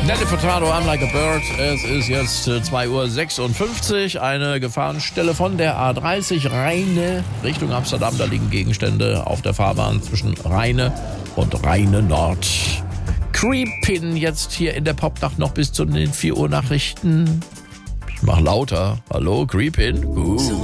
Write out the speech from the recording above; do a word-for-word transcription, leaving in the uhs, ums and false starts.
Nelly Furtado, I'm Like a Bird. Es ist jetzt zwei Uhr sechsundfünfzig. Eine Gefahrenstelle von der A dreißig Rheine Richtung Amsterdam. Da liegen Gegenstände auf der Fahrbahn zwischen Rheine und Rheine Nord. Creepin jetzt hier in der Popnacht noch bis zu den vier Uhr Nachrichten. Ich mach lauter. Hallo, Creepin. Uh.